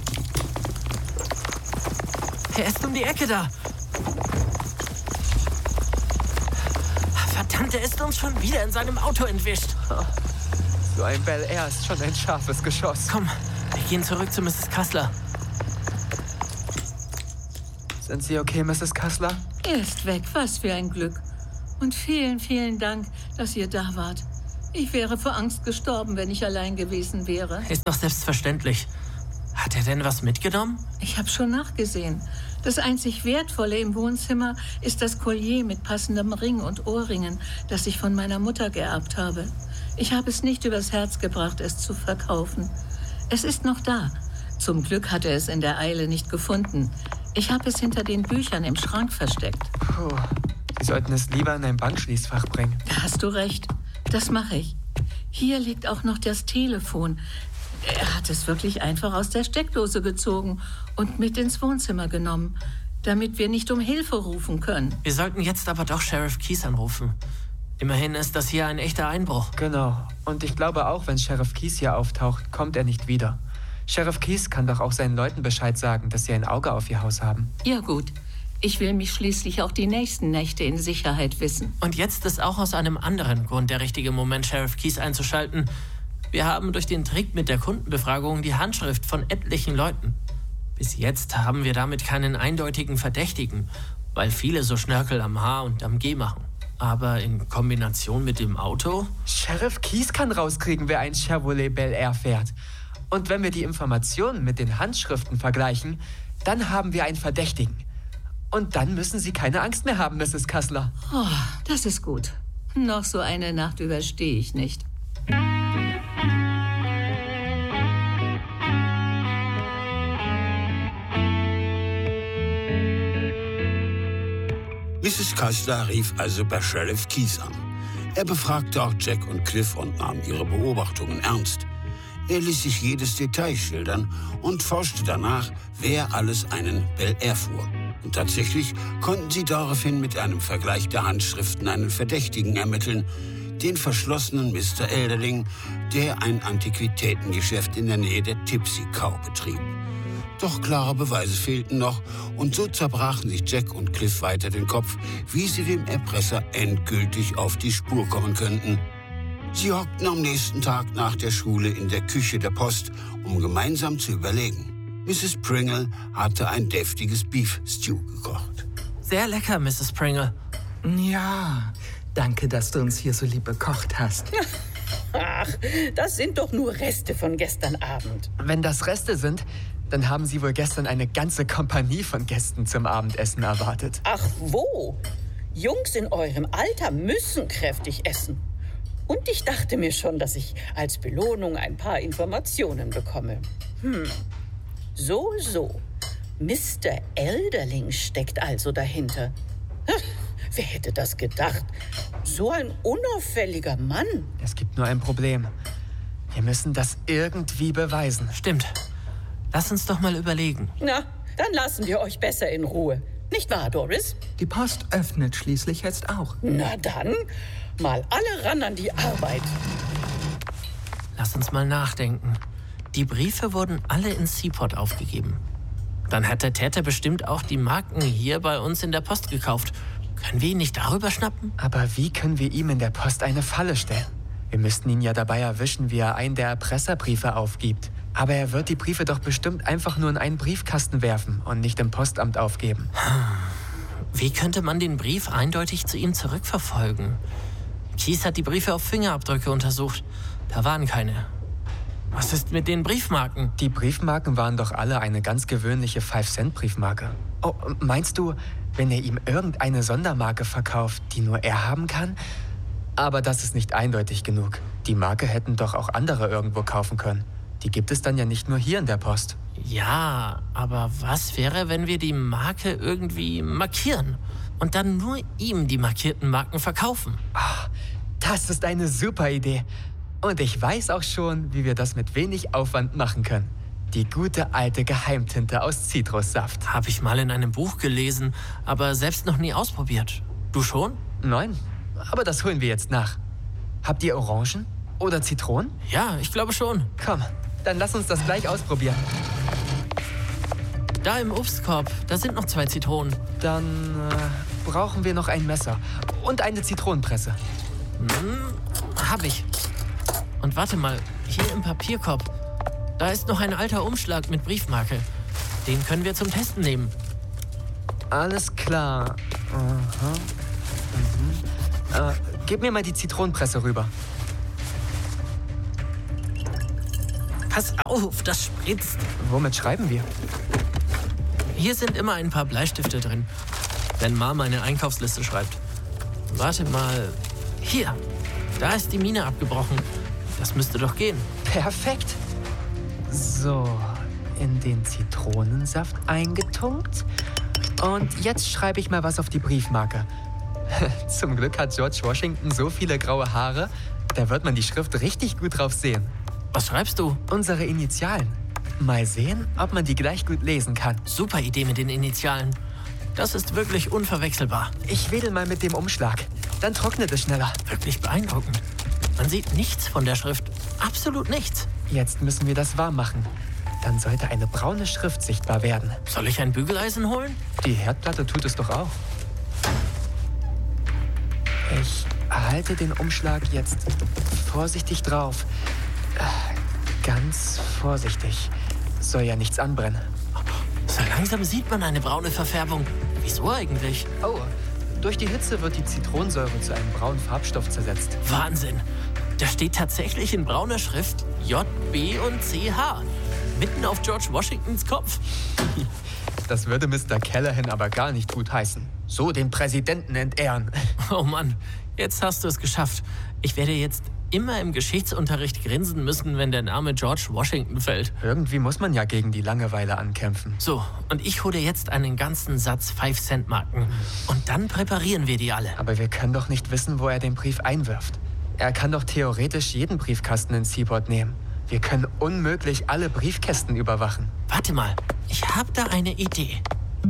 Er ist um die Ecke da. Verdammt, er ist uns schon wieder in seinem Auto entwischt. So ein Bel Air ist schon ein scharfes Geschoss. Komm, wir gehen zurück zu Mrs. Kassler. Sind Sie okay, Mrs. Kassler? Er ist weg, was für ein Glück. Und vielen, vielen Dank, dass ihr da wart. Ich wäre vor Angst gestorben, wenn ich allein gewesen wäre. Ist doch selbstverständlich. Hat er denn was mitgenommen? Ich habe schon nachgesehen. Das einzig Wertvolle im Wohnzimmer ist das Collier mit passendem Ring und Ohrringen, das ich von meiner Mutter geerbt habe. Ich habe es nicht übers Herz gebracht, es zu verkaufen. Es ist noch da. Zum Glück hat er es in der Eile nicht gefunden. Ich habe es hinter den Büchern im Schrank versteckt. Puh, Sie sollten es lieber in ein Bankschließfach bringen. Da hast du recht. Das mache ich. Hier liegt auch noch das Telefon. Er hat es wirklich einfach aus der Steckdose gezogen und mit ins Wohnzimmer genommen, damit wir nicht um Hilfe rufen können. Wir sollten jetzt aber doch Sheriff Keys anrufen. Immerhin ist das hier ein echter Einbruch. Genau. Und ich glaube auch, wenn Sheriff Keys hier auftaucht, kommt er nicht wieder. Sheriff Keys kann doch auch seinen Leuten Bescheid sagen, dass sie ein Auge auf ihr Haus haben. Ja gut. Ich will mich schließlich auch die nächsten Nächte in Sicherheit wissen. Und jetzt ist auch aus einem anderen Grund der richtige Moment, Sheriff Keys einzuschalten. Wir haben durch den Trick mit der Kundenbefragung die Handschrift von etlichen Leuten. Bis jetzt haben wir damit keinen eindeutigen Verdächtigen, weil viele so Schnörkel am H und am G machen. Aber in Kombination mit dem Auto? Sheriff Keys kann rauskriegen, wer ein Chevrolet Bel Air fährt. Und wenn wir die Informationen mit den Handschriften vergleichen, dann haben wir einen Verdächtigen. Und dann müssen Sie keine Angst mehr haben, Mrs. Kassler. Oh, das ist gut. Noch so eine Nacht überstehe ich nicht. Mrs. Kassler rief also bei Sheriff Keys an. Er befragte auch Jack und Cliff und nahm ihre Beobachtungen ernst. Er ließ sich jedes Detail schildern und forschte danach, wer alles einen Bel Air fuhr. Und tatsächlich konnten sie daraufhin mit einem Vergleich der Handschriften einen Verdächtigen ermitteln, den verschlossenen Mr. Elderling, der ein Antiquitätengeschäft in der Nähe der Tipsy Cow betrieb. Doch klare Beweise fehlten noch und so zerbrachen sich Jack und Cliff weiter den Kopf, wie sie dem Erpresser endgültig auf die Spur kommen könnten. Sie hockten am nächsten Tag nach der Schule in der Küche der Post, um gemeinsam zu überlegen. Mrs. Pringle hatte ein deftiges Beef Stew gekocht. Sehr lecker, Mrs. Pringle. Ja, danke, dass du uns hier so lieb bekocht hast. Ach, das sind doch nur Reste von gestern Abend. Wenn das Reste sind, dann haben Sie wohl gestern eine ganze Kompanie von Gästen zum Abendessen erwartet. Ach wo? Jungs in eurem Alter müssen kräftig essen. Und ich dachte mir schon, dass ich als Belohnung ein paar Informationen bekomme. So. Mr. Elderling steckt also dahinter. Wer hätte das gedacht? So ein unauffälliger Mann. Es gibt nur ein Problem. Wir müssen das irgendwie beweisen. Stimmt. Lass uns doch mal überlegen. Na, dann lassen wir euch besser in Ruhe. Nicht wahr, Doris? Die Post öffnet schließlich jetzt auch. Na dann, mal alle ran an die Arbeit. Lass uns mal nachdenken. Die Briefe wurden alle in Seaport aufgegeben. Dann hat der Täter bestimmt auch die Marken hier bei uns in der Post gekauft. Können wir ihn nicht darüber schnappen? Aber wie können wir ihm in der Post eine Falle stellen? Wir müssten ihn ja dabei erwischen, wie er einen der Erpresserbriefe aufgibt. Aber er wird die Briefe doch bestimmt einfach nur in einen Briefkasten werfen und nicht im Postamt aufgeben. Wie könnte man den Brief eindeutig zu ihm zurückverfolgen? Keys hat die Briefe auf Fingerabdrücke untersucht. Da waren keine. Was ist mit den Briefmarken? Die Briefmarken waren doch alle eine ganz gewöhnliche 5-Cent-Briefmarke. Oh, meinst du, wenn er ihm irgendeine Sondermarke verkauft, die nur er haben kann? Aber das ist nicht eindeutig genug. Die Marke hätten doch auch andere irgendwo kaufen können. Die gibt es dann ja nicht nur hier in der Post. Ja, aber was wäre, wenn wir die Marke irgendwie markieren und dann nur ihm die markierten Marken verkaufen? Ach, das ist eine super Idee. Und ich weiß auch schon, wie wir das mit wenig Aufwand machen können. Die gute alte Geheimtinte aus Zitrussaft. Habe ich mal in einem Buch gelesen, aber selbst noch nie ausprobiert. Du schon? Nein, aber das holen wir jetzt nach. Habt ihr Orangen oder Zitronen? Ja, ich glaube schon. Komm, dann lass uns das gleich ausprobieren. Da im Obstkorb, da sind noch 2 Zitronen. Dann brauchen wir noch ein Messer und eine Zitronenpresse. Hab ich. Und warte mal, hier im Papierkorb, da ist noch ein alter Umschlag mit Briefmarke. Den können wir zum Testen nehmen. Alles klar. Gib mir mal die Zitronenpresse rüber. Pass auf, das spritzt. Womit schreiben wir? Hier sind immer ein paar Bleistifte drin, wenn Mama eine Einkaufsliste schreibt. Warte mal. Hier, da ist die Mine abgebrochen. Das müsste doch gehen. Perfekt. So, in den Zitronensaft eingetunkt. Und jetzt schreibe ich mal was auf die Briefmarke. Zum Glück hat George Washington so viele graue Haare, da wird man die Schrift richtig gut drauf sehen. Was schreibst du? Unsere Initialen. Mal sehen, ob man die gleich gut lesen kann. Super Idee mit den Initialen. Das ist wirklich unverwechselbar. Ich wedel mal mit dem Umschlag. Dann trocknet es schneller. Wirklich beeindruckend. Man sieht nichts von der Schrift. Absolut nichts. Jetzt müssen wir das warm machen. Dann sollte eine braune Schrift sichtbar werden. Soll ich ein Bügeleisen holen? Die Herdplatte tut es doch auch. Ich halte den Umschlag jetzt vorsichtig drauf. Ganz vorsichtig. Soll ja nichts anbrennen. So langsam sieht man eine braune Verfärbung. Wieso eigentlich? Oh, durch die Hitze wird die Zitronensäure zu einem braunen Farbstoff zersetzt. Wahnsinn. Da steht tatsächlich in brauner Schrift J, B und C, H. Mitten auf George Washingtons Kopf. Das würde Mr. Callahan aber gar nicht gut heißen. So den Präsidenten entehren. Oh Mann, jetzt hast du es geschafft. Ich werde jetzt immer im Geschichtsunterricht grinsen müssen, wenn der Name George Washington fällt. Irgendwie muss man ja gegen die Langeweile ankämpfen. So, und ich hole jetzt einen ganzen Satz 5-Cent-Marken. Und dann präparieren wir die alle. Aber wir können doch nicht wissen, wo er den Brief einwirft. Er kann doch theoretisch jeden Briefkasten in Seaport nehmen. Wir können unmöglich alle Briefkästen überwachen. Warte mal, ich habe da eine Idee.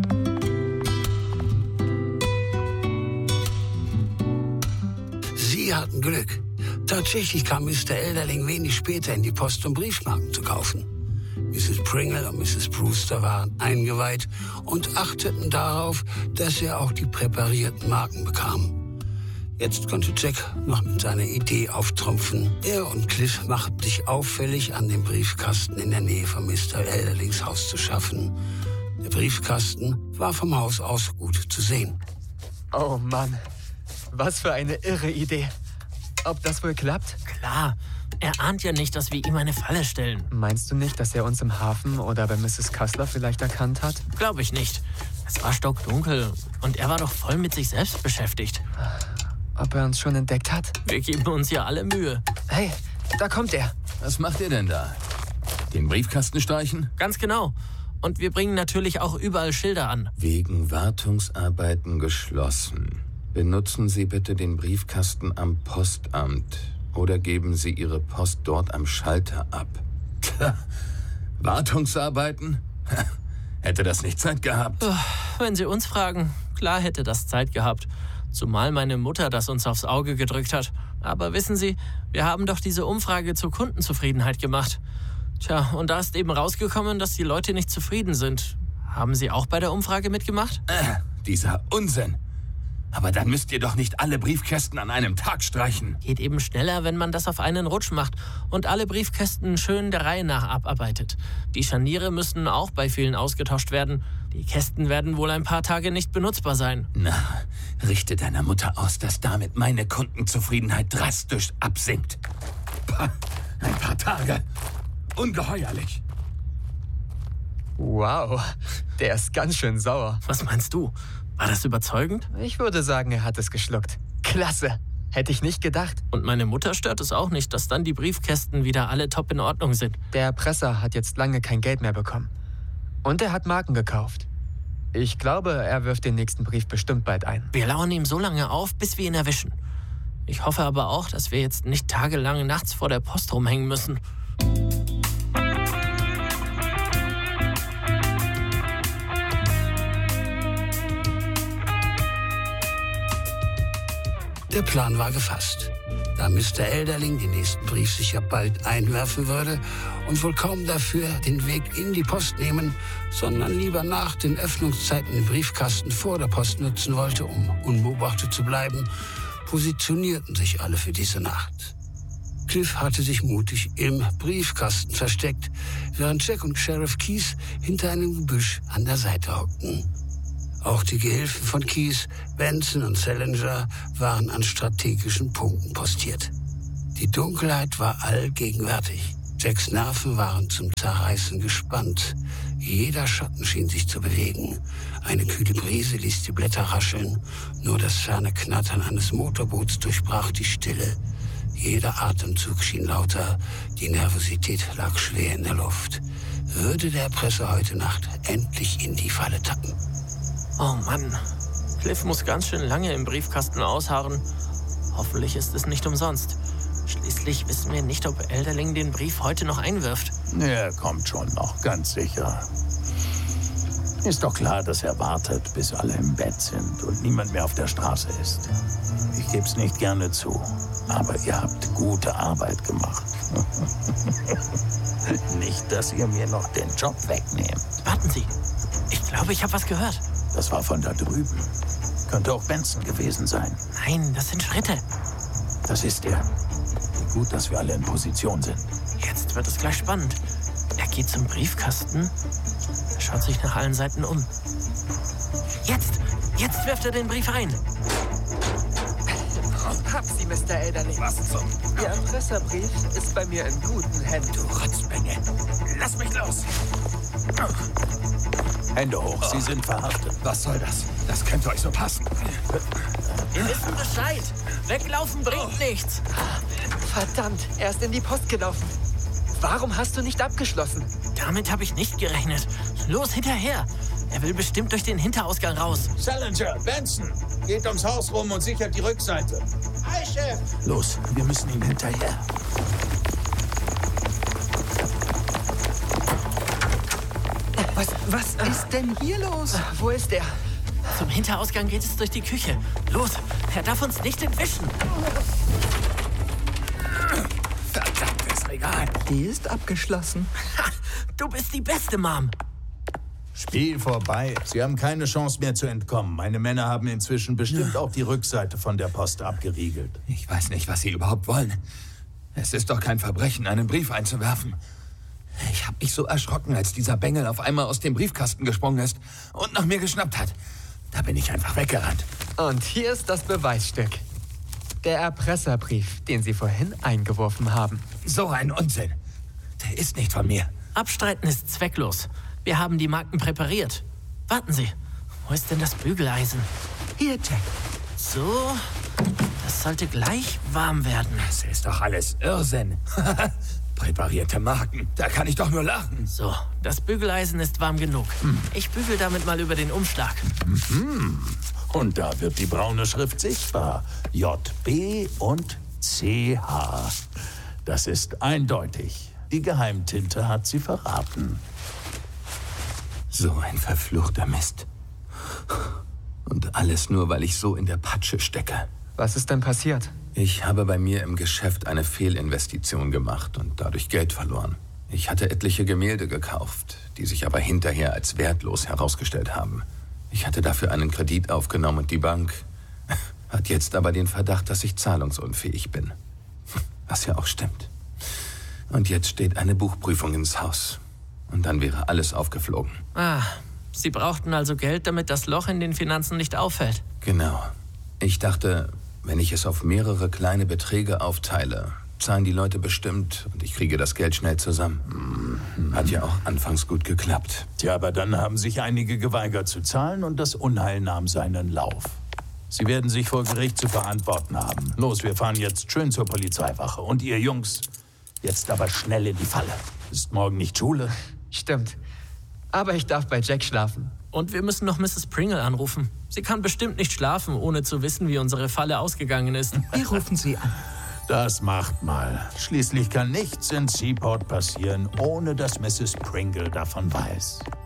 Sie hatten Glück. Tatsächlich kam Mr. Elderling wenig später in die Post, um Briefmarken zu kaufen. Mrs. Pringle und Mrs. Brewster waren eingeweiht und achteten darauf, dass er auch die präparierten Marken bekam. Jetzt konnte Jack noch mit seiner Idee auftrumpfen. Er und Cliff machten sich auffällig an den Briefkasten in der Nähe von Mr. Elderlings Haus zu schaffen. Der Briefkasten war vom Haus aus gut zu sehen. Oh Mann, was für eine irre Idee. Ob das wohl klappt? Klar, er ahnt ja nicht, dass wir ihm eine Falle stellen. Meinst du nicht, dass er uns im Hafen oder bei Mrs. Cussler vielleicht erkannt hat? Glaube ich nicht. Es war stockdunkel und er war doch voll mit sich selbst beschäftigt. Ob er uns schon entdeckt hat? Wir geben uns ja alle Mühe. Hey, da kommt er. Was macht ihr denn da? Den Briefkasten streichen? Ganz genau. Und wir bringen natürlich auch überall Schilder an. Wegen Wartungsarbeiten geschlossen. Benutzen Sie bitte den Briefkasten am Postamt oder geben Sie Ihre Post dort am Schalter ab. Tja, Wartungsarbeiten? Hätte das nicht Zeit gehabt? Wenn Sie uns fragen, klar hätte das Zeit gehabt. Zumal meine Mutter das uns aufs Auge gedrückt hat. Aber wissen Sie, wir haben doch diese Umfrage zur Kundenzufriedenheit gemacht. Tja, und da ist eben rausgekommen, dass die Leute nicht zufrieden sind. Haben Sie auch bei der Umfrage mitgemacht? Dieser Unsinn. Aber dann müsst ihr doch nicht alle Briefkästen an einem Tag streichen. Geht eben schneller, wenn man das auf einen Rutsch macht und alle Briefkästen schön der Reihe nach abarbeitet. Die Scharniere müssen auch bei vielen ausgetauscht werden. Die Kästen werden wohl ein paar Tage nicht benutzbar sein. Na, richte deiner Mutter aus, dass damit meine Kundenzufriedenheit drastisch absinkt. Pah, ein paar Tage. Ungeheuerlich. Wow, der ist ganz schön sauer. Was meinst du? War das überzeugend? Ich würde sagen, er hat es geschluckt. Klasse. Hätte ich nicht gedacht. Und meine Mutter stört es auch nicht, dass dann die Briefkästen wieder alle top in Ordnung sind. Der Erpresser hat jetzt lange kein Geld mehr bekommen. Und er hat Marken gekauft. Ich glaube, er wirft den nächsten Brief bestimmt bald ein. Wir lauern ihm so lange auf, bis wir ihn erwischen. Ich hoffe aber auch, dass wir jetzt nicht tagelang nachts vor der Post rumhängen müssen. Der Plan war gefasst. Da Mr. Elderling den nächsten Brief sicher bald einwerfen würde und wohl kaum dafür den Weg in die Post nehmen, sondern lieber nach den Öffnungszeiten den Briefkasten vor der Post nutzen wollte, um unbeobachtet zu bleiben, positionierten sich alle für diese Nacht. Cliff hatte sich mutig im Briefkasten versteckt, während Jack und Sheriff Keyes hinter einem Gebüsch an der Seite hockten. Auch die Gehilfen von Keyes, Benson und Salinger waren an strategischen Punkten postiert. Die Dunkelheit war allgegenwärtig. Jacks Nerven waren zum Zerreißen gespannt. Jeder Schatten schien sich zu bewegen. Eine kühle Brise ließ die Blätter rascheln. Nur das ferne Knattern eines Motorboots durchbrach die Stille. Jeder Atemzug schien lauter. Die Nervosität lag schwer in der Luft. Würde der Erpresser heute Nacht endlich in die Falle tappen? Oh Mann, Cliff muss ganz schön lange im Briefkasten ausharren. Hoffentlich ist es nicht umsonst. Schließlich wissen wir nicht, ob Elderling den Brief heute noch einwirft. Er kommt schon noch, ganz sicher. Ist doch klar, dass er wartet, bis alle im Bett sind und niemand mehr auf der Straße ist. Ich geb's nicht gerne zu, aber ihr habt gute Arbeit gemacht. Nicht, dass ihr mir noch den Job wegnehmt. Warten Sie, ich glaube, ich habe was gehört. Das war von da drüben. Könnte auch Benson gewesen sein. Nein, das sind Schritte. Das ist er. Wie gut, dass wir alle in Position sind. Jetzt wird es gleich spannend. Er geht zum Briefkasten, schaut sich nach allen Seiten um. Jetzt wirft er den Brief ein. Hab Sie, Mr. Elderling. Was zum? Ihr Erpresserbrief ist bei mir in guten Händen. Du Rotzmenge. Lass mich los. Hände hoch, Sie sind verhaftet. Was soll das? Das könnte euch so passen. Wir wissen Bescheid. Weglaufen bringt nichts. Verdammt, er ist in die Post gelaufen. Warum hast du nicht abgeschlossen? Damit habe ich nicht gerechnet. Los, hinterher. Er will bestimmt durch den Hinterausgang raus. Salinger, Benson, geht ums Haus rum und sichert die Rückseite. Hi, Chef. Los, wir müssen ihm hinterher. Was ist denn hier los? Wo ist er? Zum Hinterausgang geht es durch die Küche. Los, er darf uns nicht entwischen. Verdammtes Regal. Die ist abgeschlossen. Ha, du bist die Beste, Mom. Spiel vorbei. Sie haben keine Chance mehr zu entkommen. Meine Männer haben inzwischen bestimmt auch die Rückseite von der Post abgeriegelt. Ich weiß nicht, was Sie überhaupt wollen. Es ist doch kein Verbrechen, einen Brief einzuwerfen. Ich habe mich so erschrocken, als dieser Bengel auf einmal aus dem Briefkasten gesprungen ist und nach mir geschnappt hat. Da bin ich einfach weggerannt. Und hier ist das Beweisstück. Der Erpresserbrief, den Sie vorhin eingeworfen haben. So ein Unsinn. Der ist nicht von mir. Abstreiten ist zwecklos. Wir haben die Marken präpariert. Warten Sie, wo ist denn das Bügeleisen? Hier, Jack. So, das sollte gleich warm werden. Das ist doch alles Irrsinn. Präparierte Marken, da kann ich doch nur lachen. So, das Bügeleisen ist warm genug. Ich bügel damit mal über den Umschlag. Und da wird die braune Schrift sichtbar. JB und CH. Das ist eindeutig. Die Geheimtinte hat sie verraten. So ein verfluchter Mist. Und alles nur, weil ich so in der Patsche stecke. Was ist denn passiert? Ich habe bei mir im Geschäft eine Fehlinvestition gemacht und dadurch Geld verloren. Ich hatte etliche Gemälde gekauft, die sich aber hinterher als wertlos herausgestellt haben. Ich hatte dafür einen Kredit aufgenommen und die Bank Hat jetzt aber den Verdacht, dass ich zahlungsunfähig bin. Was ja auch stimmt. Und jetzt steht eine Buchprüfung ins Haus. Und dann wäre alles aufgeflogen. Ah, Sie brauchten also Geld, damit das Loch in den Finanzen nicht auffällt. Genau. Ich dachte, wenn ich es auf mehrere kleine Beträge aufteile, zahlen die Leute bestimmt und ich kriege das Geld schnell zusammen. Hat ja auch anfangs gut geklappt. Tja, aber dann haben sich einige geweigert zu zahlen und das Unheil nahm seinen Lauf. Sie werden sich vor Gericht zu verantworten haben. Los, wir fahren jetzt schön zur Polizeiwache. Und ihr Jungs, jetzt aber schnell in die Falle. Ist morgen nicht Schule? Stimmt. Aber ich darf bei Jack schlafen. Und wir müssen noch Mrs. Pringle anrufen. Sie kann bestimmt nicht schlafen, ohne zu wissen, wie unsere Falle ausgegangen ist. Wir rufen sie an. Das macht mal. Schließlich kann nichts in Seaport passieren, ohne dass Mrs. Pringle davon weiß.